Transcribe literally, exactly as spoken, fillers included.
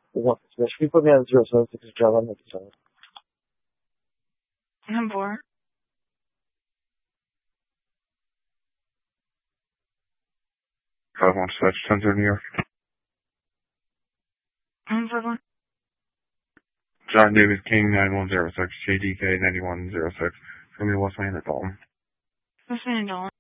What? Can you put me on zero seven six Java? I'm bored. five one six, Center, New York. I'm Brooklyn. John David King, nine one zero six, J D K, nine one zero six, from your West Main at Dalton. What's my name, Dalton?